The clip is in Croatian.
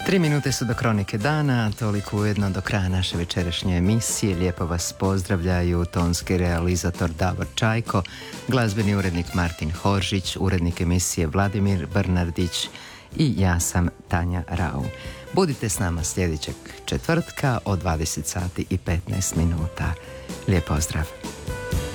3 minute su do kronike dana, toliko ujedno do kraja naše večerašnje emisije. Lijepo vas pozdravljaju tonski realizator Davor Čajko, glazbeni urednik Martin Horžić, urednik emisije Vladimir Brnardić i ja sam Tanja Rau. Budite s nama sljedećeg četvrtka od 20 sati i 15 minuta. Lijep pozdrav!